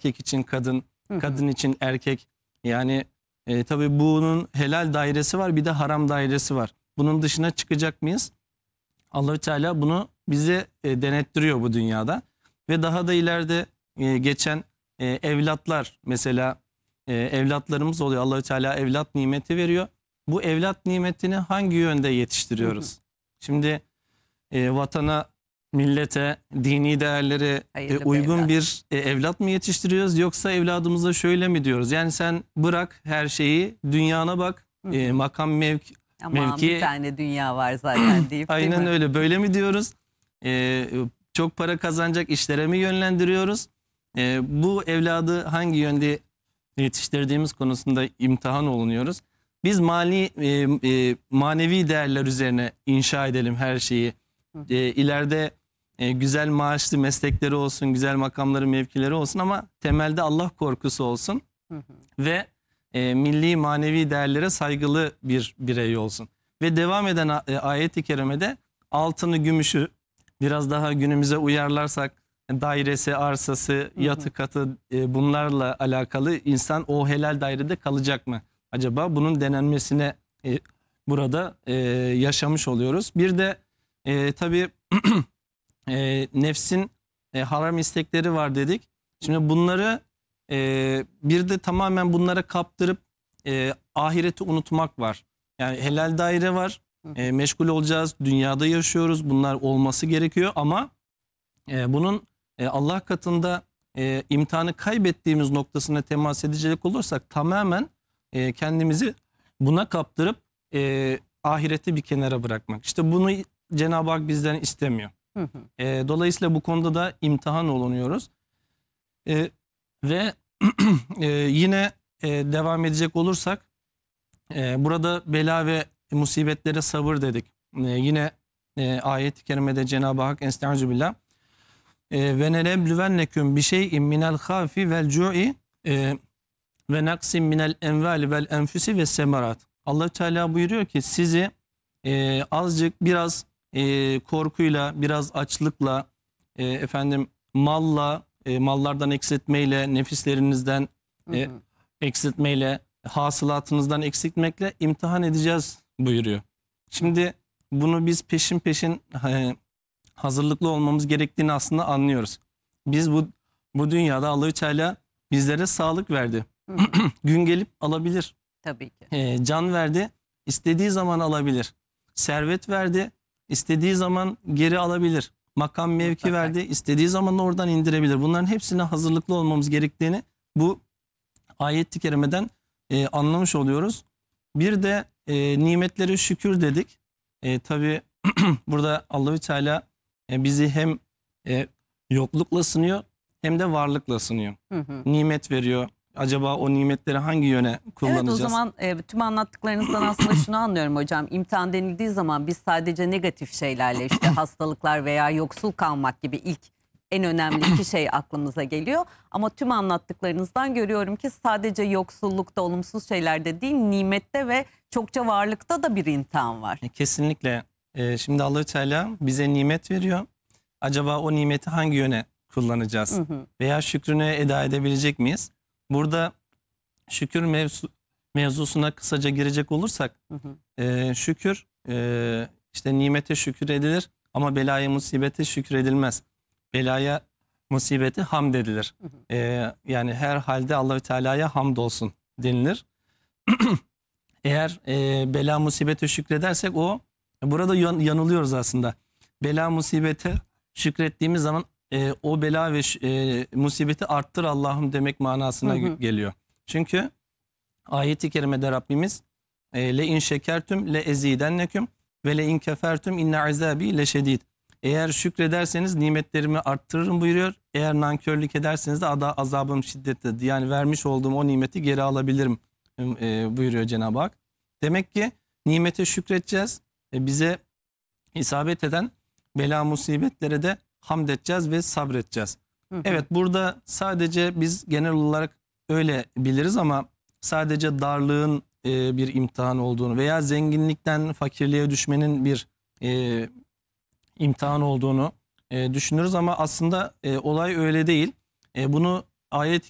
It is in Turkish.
erkek için kadın, kadın için erkek. Yani tabii bunun helal dairesi var, bir de haram dairesi var. Bunun dışına çıkacak mıyız? Allahü Teala bunu bize denettiriyor bu dünyada. Ve daha da ileride geçen evlatlar, mesela evlatlarımız oluyor. Allahü Teala evlat nimeti veriyor. Bu evlat nimetini hangi yönde yetiştiriyoruz? Şimdi vatana, millete, dini değerlere uygun bir evlat mı yetiştiriyoruz? Yoksa evladımıza şöyle mi diyoruz? Yani sen bırak her şeyi, dünyana bak, makam mevki. Ama bir tane dünya var zaten deyip Aynen öyle. Böyle mi diyoruz? Çok para kazanacak işlere mi yönlendiriyoruz? Bu evladı hangi yönde yetiştirdiğimiz konusunda imtihan olunuyoruz. Biz manevi değerler üzerine inşa edelim her şeyi. İleride güzel maaşlı meslekleri olsun, güzel makamları, mevkileri olsun ama temelde Allah korkusu olsun. Ve milli manevi değerlere saygılı bir birey olsun. Ve devam eden ayet-i kerimede altını, gümüşü biraz daha günümüze uyarlarsak dairesi, arsası, yatı katı bunlarla alakalı insan o helal dairede kalacak mı? Acaba bunun denenmesine burada yaşamış oluyoruz. Bir de tabii nefsin haram istekleri var dedik. Şimdi bunları bir de tamamen bunlara kaptırıp ahireti unutmak var. Yani helal daire var. Meşgul olacağız. Dünyada yaşıyoruz. Bunlar olması gerekiyor ama bunun Allah katında imtihanı kaybettiğimiz noktasına temas edecek olursak tamamen kendimizi buna kaptırıp ahireti bir kenara bırakmak. İşte bunu Cenab-ı Hak bizden istemiyor. Dolayısıyla bu konuda da imtihan olunuyoruz. Ve yine devam edecek olursak burada bela ve musibetlere sabır dedik. Yine ayet-i kerimede Cenab-ı Hak estağfirullah ve nelebluvennekum bi şey'in minel hafi vel cu'i ve naksim minel envali vel enfusi ve semarat. Allah Teala buyuruyor ki sizi azıcık biraz korkuyla, biraz açlıkla, malla, mallardan eksiltmeyle, nefislerinizden eksiltmeyle, hasılatınızdan eksiltmekle imtihan edeceğiz buyuruyor. Şimdi bunu biz peşin peşin hazırlıklı olmamız gerektiğini aslında anlıyoruz. Biz bu dünyada Allahü Teala bizlere sağlık verdi. Gün gelip alabilir. Tabii ki. Can verdi, istediği zaman alabilir. Servet verdi, istediği zaman geri alabilir. Makam mevki verdi, istediği zaman oradan indirebilir. Bunların hepsine hazırlıklı olmamız gerektiğini bu ayet-i kerimeden anlamış oluyoruz. Bir de nimetlere şükür dedik. Tabii burada Allahü Teala bizi hem yoklukla sınıyor hem de varlıkla sınıyor. Nimet veriyor. Acaba o nimetleri hangi yöne kullanacağız? Evet, o zaman tüm anlattıklarınızdan aslında şunu anlıyorum hocam. İmtihan denildiği zaman biz sadece negatif şeylerle işte hastalıklar veya yoksul kalmak gibi ilk en önemli iki şey aklımıza geliyor. Ama tüm anlattıklarınızdan görüyorum ki sadece yoksullukta, olumsuz şeylerde değil, nimette ve çokça varlıkta da bir imtihan var. Kesinlikle. Şimdi Allah-u Teala bize nimet veriyor. Acaba o nimeti hangi yöne kullanacağız? Veya şükrünü eda edebilecek miyiz? Burada şükür mevzusuna kısaca girecek olursak şükür işte nimete şükür edilir ama belaya musibete şükür edilmez. Belaya musibete hamd edilir. Yani her halde Allahü Teala'ya hamd olsun denilir. Eğer bela musibete şükredersek burada yanılıyoruz aslında. Bela musibete şükrettiğimiz zaman o bela ve musibeti arttır Allah'ım demek manasına geliyor. Çünkü ayet-i kerimede Rabbimiz le in şekertüm le ezidenneküm ve le in kefertüm inne azabi le şedid. Eğer şükrederseniz nimetlerimi arttırırım buyuruyor. Eğer nankörlük ederseniz de azabım şiddetlidir. Yani vermiş olduğum o nimeti geri alabilirim buyuruyor Cenab-ı Hak. Demek ki nimete şükredeceğiz. Bize isabet eden bela musibetlere de hamd edeceğiz ve sabredeceğiz. Evet, burada sadece biz genel olarak öyle biliriz ama sadece darlığın bir imtihan olduğunu veya zenginlikten fakirliğe düşmenin bir imtihan olduğunu düşünürüz ama aslında olay öyle değil. Bunu ayet-i